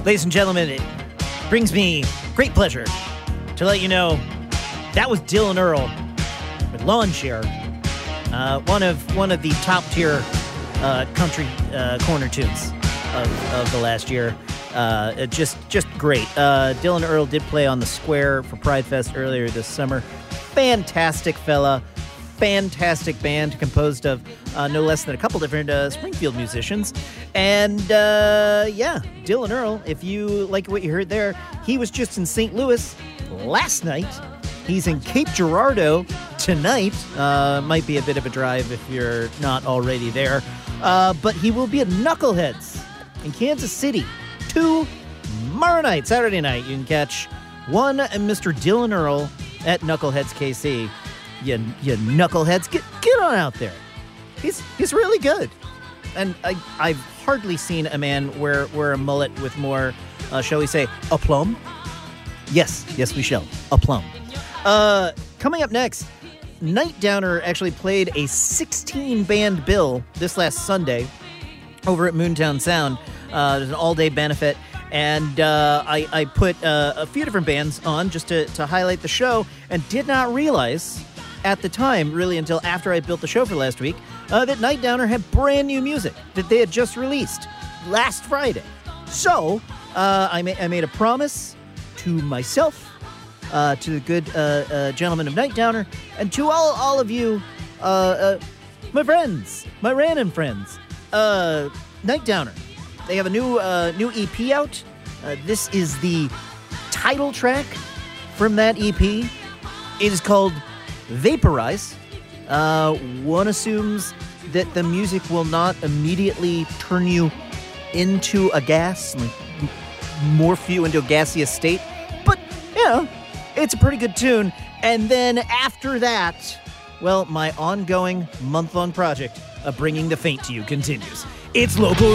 Ladies and gentlemen, it brings me great pleasure to let you know that was Dylan Earl with Lawn Chair, one of the top tier country corner tunes of the last year. Just great. Dylan Earl did play on the Square for Pride Fest earlier this summer. Fantastic fella. Fantastic band composed of no less than a couple different Springfield musicians. And Dylan Earl, if you like what you heard there, he was just in St. Louis last night. He's in Cape Girardeau tonight. Might be a bit of a drive if you're not already there. But he will be at Knuckleheads in Kansas City tomorrow night, Saturday night. You can catch one Mr. Dylan Earl at Knuckleheads KC. You knuckleheads, get on out there. He's really good. And I've hardly seen a man wear a mullet with more, shall we say, aplomb? Yes, we shall. Aplomb. Coming up next, Night Downer actually played a 16-band bill this last Sunday over at Moontown Sound. It was an all-day benefit. And I put a few different bands on just to highlight the show, and did not realize at the time, really until after I built the show for last week, that Night Downer had brand new music that they had just released last Friday. So I made a promise to myself, to the good gentlemen of Night Downer, and to all of you, my friends, my random friends, Night Downer. They have a new EP out. This is the title track from that EP. It is called Vaporize. One assumes that the music will not immediately turn you into a gas, like morph you into a gaseous state, but, it's a pretty good tune. And then after that, well, my ongoing month-long project of bringing the faint to you continues. It's local